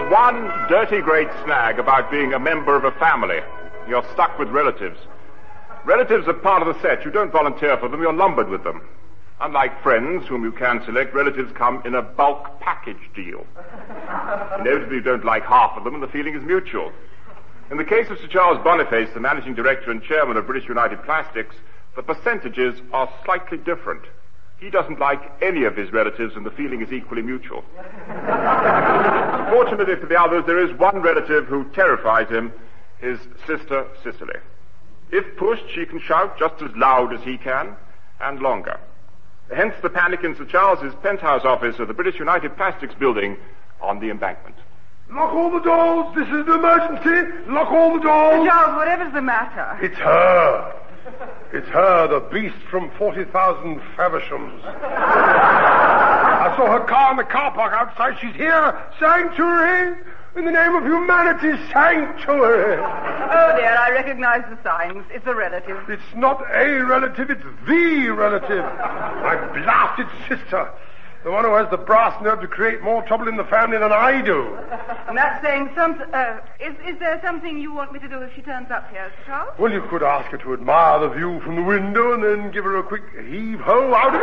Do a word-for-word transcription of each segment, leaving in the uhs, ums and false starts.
one dirty great snag about being a member of a family. You're stuck with relatives. Relatives are part of the set. You don't volunteer for them, you're lumbered with them. Unlike friends, whom you can select, relatives come in a bulk package deal. Inevitably, you don't like half of them, and the feeling is mutual. In the case of Sir Charles Boniface, the managing director and chairman of British United Plastics, the percentages are slightly different. He doesn't like any of his relatives, and the feeling is equally mutual. Fortunately for the others, there is one relative who terrifies him, his sister Cicely. If pushed, she can shout just as loud as he can, and longer. Hence the panic in Sir Charles's penthouse office of the British United Plastics building on the Embankment. Lock all the doors. This is an emergency. Lock all the doors. Sir Charles, whatever's the matter? It's her. It's her, the beast from forty thousand Favershams. I saw her car in the car park outside. She's here. Sanctuary. In the name of humanity, sanctuary. Oh, dear, I recognize the signs. It's a relative. It's not a relative, it's the relative. My blasted sister. The one who has the brass nerve to create more trouble in the family than I do. And that's saying something. Uh, is, is there something you want me to do if she turns up here, Sir Charles? Well, you could ask her to admire the view from the window and then give her a quick heave-ho out of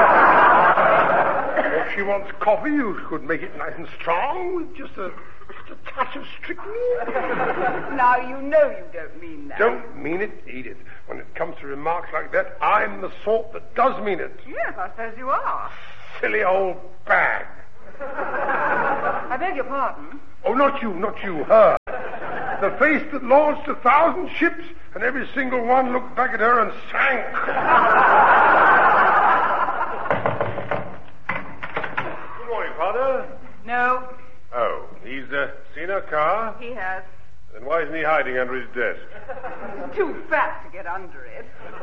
it. If she wants coffee, you could make it nice and strong with just a... Just a touch of strychnine. Now, you know you don't mean that. Don't mean it, Edith. When it comes to remarks like that, I'm the sort that does mean it. Yes, I suppose you are. Silly old bag. I beg your pardon? Oh, not you, not you, her. The face that launched a thousand ships, and every single one looked back at her and sank. Good morning, Father. No. Oh, he's uh, seen her car? He has. Then why isn't he hiding under his desk? He's too fat to get under it.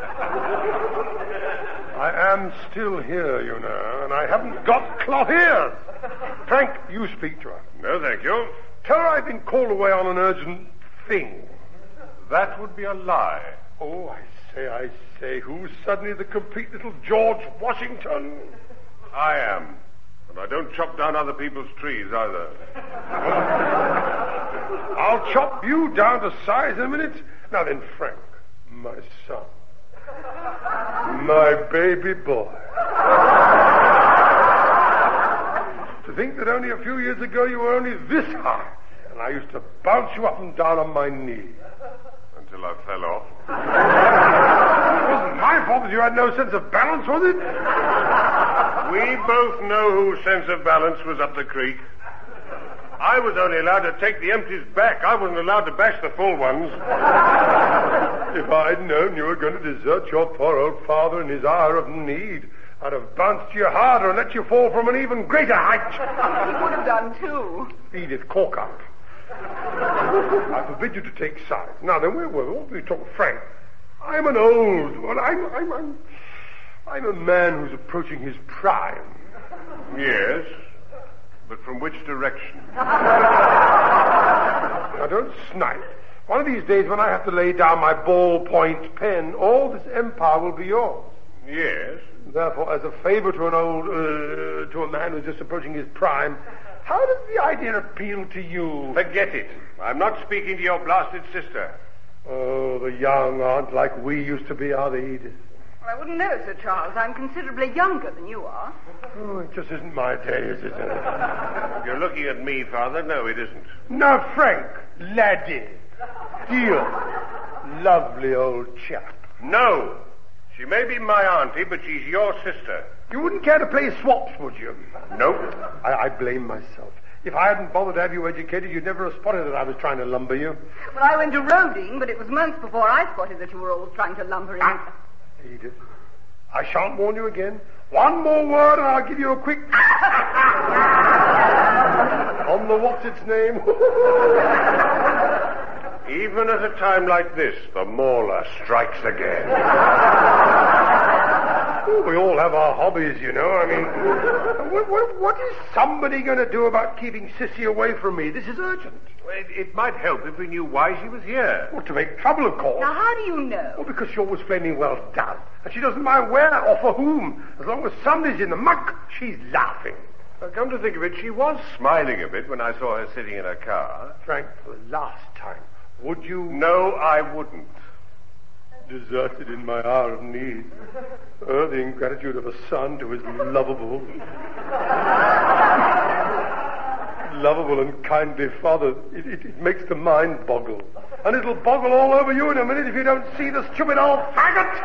I am still here, you know, and I haven't got cloth ears. Frank, you speak to her. No, thank you. Tell her I've been called away on an urgent thing. That would be a lie. Oh, I say, I say, who's suddenly the complete little George Washington? I am. And I don't chop down other people's trees, either. I'll chop you down to size in a minute. Now then, Frank, my son, my baby boy. To think that only a few years ago you were only this high, and I used to bounce you up and down on my knee. Until I fell off. It wasn't my fault that you had no sense of balance, was it? We both know whose sense of balance was up the creek. I was only allowed to take the empties back. I wasn't allowed to bash the full ones. If I'd known you were going to desert your poor old father in his hour of need, I'd have bounced you harder and let you fall from an even greater height. He would have done, too. Edith, cork up. I forbid you to take sides. Now then, where were we? What were we talking? Frank, I'm an old one. I'm, I'm, I'm, I'm a man who's approaching his prime. Yes, but from which direction? Now don't snipe. One of these days when I have to lay down my ballpoint pen, all this empire will be yours. Yes. Therefore, as a favor to an old, uh, to a man who's just approaching his prime, how does the idea appeal to you? Forget it. I'm not speaking to your blasted sister. Oh, the young aren't like we used to be, are they, Edith? Well, I wouldn't know, Sir Charles. I'm considerably younger than you are. Oh, it just isn't my day, is it? If you're looking at me, Father, no, it isn't. Now, Frank, laddie, dear, lovely old chap. No. She may be my auntie, but she's your sister. You wouldn't care to play swaps, would you? Nope. I, I blame myself. If I hadn't bothered to have you educated, you'd never have spotted that I was trying to lumber you. Well, I went to roading, but it was months before I spotted that you were always trying to lumber in. Ah, Edith, I shan't warn you again. One more word and I'll give you a quick... on the what's-its-name. Even at a time like this, the mauler strikes again. Oh, we all have our hobbies, you know. I mean, what, what, what is somebody going to do about keeping Sissy away from me? This is urgent. Well, it, it might help if we knew why she was here. Well, to make trouble, of course. Now, how do you know? Well, because she always flaming well does. And she doesn't mind where or for whom. As long as somebody's in the muck, she's laughing. Well, come to think of it, she was smiling a bit when I saw her sitting in her car. Frank, for the last time, would you... No, I wouldn't. Deserted in my hour of need. Oh, the ingratitude of a son to his lovable... lovable and kindly father. It, it, it makes the mind boggle. And it'll boggle all over you in a minute if you don't see the stupid old faggot!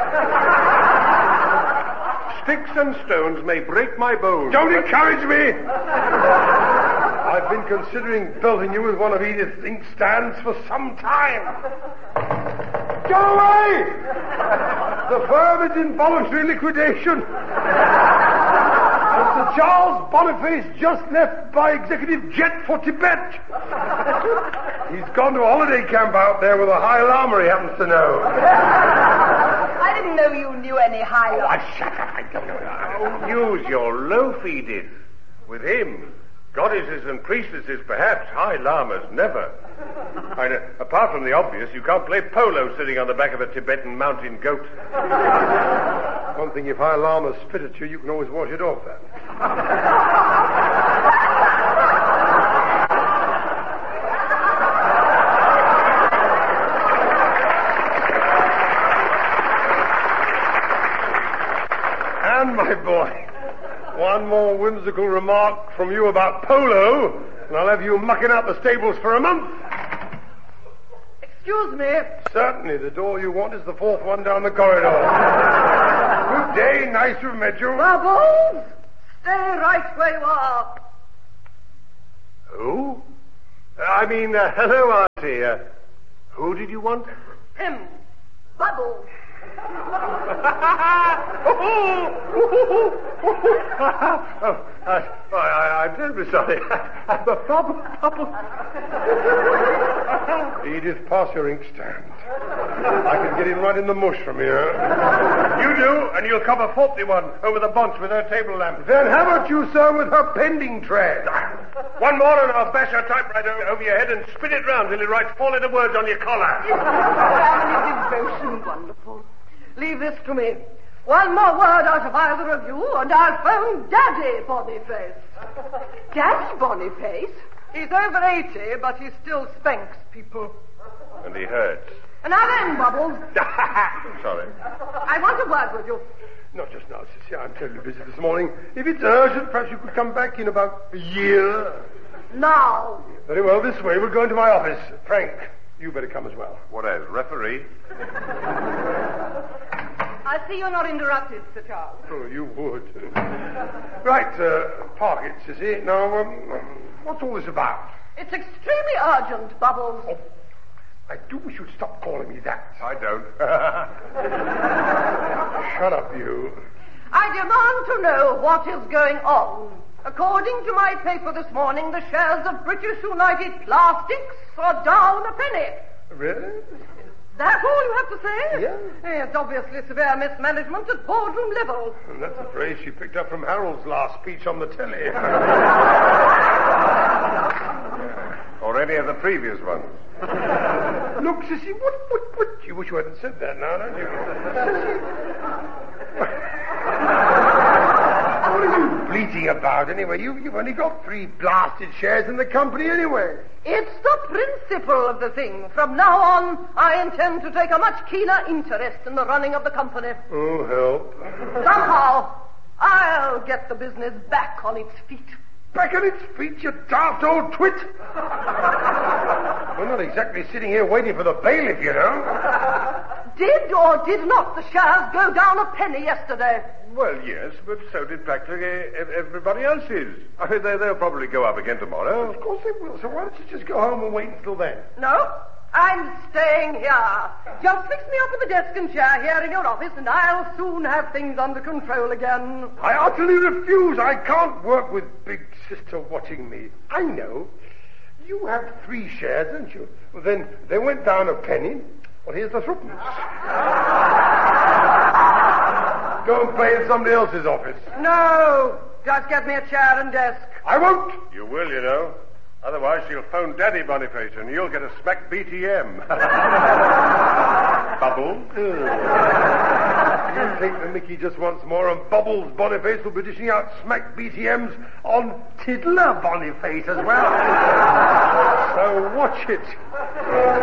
Sticks and stones may break my bones. Don't encourage me! I've been considering belting you with one of Edith's inkstands for some time. Go away! The firm is in voluntary liquidation. Mister Charles Boniface just left by executive jet for Tibet. He's gone to a holiday camp out there with a High Lama he happens to know. I didn't know you knew any High Lama. Oh, shut up. I don't know. Oh, use your loaf, Edith. With him, goddesses and priestesses perhaps, High Lamas never. I know, apart from the obvious, you can't play polo sitting on the back of a Tibetan mountain goat. One thing, if High Lama spit at you, you can always wash it off then. And, my boy, one more whimsical remark from you about polo, and I'll have you mucking out the stables for a month. Excuse me. Certainly, the door you want is the fourth one down the corridor. Good day, nice to have met you. Bubbles, stay right where you are. Who? I mean, uh, hello, Auntie. Uh, who did you want? Him. Bubbles. oh, I, I, I'm terribly sorry. I'm a bubble. Edith, pass your inkstand. I can get in right in the mush from here. You do, and you'll cover forty-one over the bunch with her table lamp. Then how about you, sir, with her pending tray? One more and I'll bash her typewriter over your head and spin it round till it writes four-letter words on your collar. Family devotion, wonderful. Leave this to me. One more word out of either of you, and I'll phone Daddy Boniface. Daddy Boniface? He's over eighty, but he still spanks people. And he hurts. And now then, Bubbles. Sorry. I want a word with you. Not just now, Sissy. I'm terribly busy this morning. If it's urgent, perhaps you could come back in about a year. Now. Very well, this way. We'll go into my office. Frank, you better come as well. What as, referee? I see you're not interrupted, Sir Charles. Oh, you would. Right, uh, park it, Sissy. Now, um, what's all this about? It's extremely urgent, Bubbles. Oh, I do wish you'd stop calling me that. I don't. Shut up, you. I demand to know what is going on. According to my paper this morning, the shares of British United Plastics are down a penny. Really? That's all you have to say? Yeah. It's obviously severe mismanagement at boardroom level. And that's a phrase she picked up from Harold's last speech on the telly. Or any of the previous ones. Look, Sissy, what, what, what? You wish you hadn't said that now, don't you? Sissy. What are you bleating about, anyway? You, you've only got three blasted shares in the company, anyway. It's the principle of the thing. From now on, I intend to take a much keener interest in the running of the company. Oh, help. Somehow, I'll get the business back on its feet. Back on its feet, you daft old twit. We're not exactly sitting here waiting for the bailiff, you know. Did or did not the shares go down a penny yesterday? Well, yes, but so did practically everybody else's. I mean, they, they'll probably go up again tomorrow. Of course they will, so why don't you just go home and wait until then? No, I'm staying here. Just fix me up with a desk and chair here in your office, and I'll soon have things under control again. I utterly refuse. I can't work with Big Sister watching me. I know. You have three shares, don't you? Well, then they went down a penny. Well, here's the threepence. Go and play in somebody else's office. No, just get me a chair and desk. I won't. You will, you know. Otherwise, she'll phone Daddy Boniface, and you'll get a smack B T M. Bubble. You take the mickey just once more, and Bubbles Boniface will be dishing out smack B T Ms on Tiddler Boniface as well. So watch it.